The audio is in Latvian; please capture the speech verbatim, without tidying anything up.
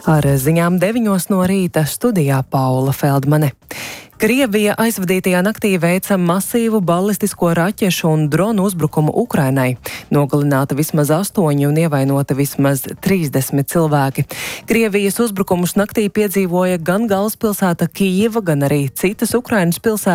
Ar ziņām deviņos no rīta studijā Paula Feldmane. Krievija aizvadītajā naktī veica masīvu balistisko raķešu un dronu uzbrukumu Ukrainai. Nogalināta vismaz astoņi un ievainota vismaz trīsdesmit cilvēki. Krievijas uzbrukumus naktī piedzīvoja gan galvaspilsēta Kijeva, gan arī citas Ukrainas pilsētas.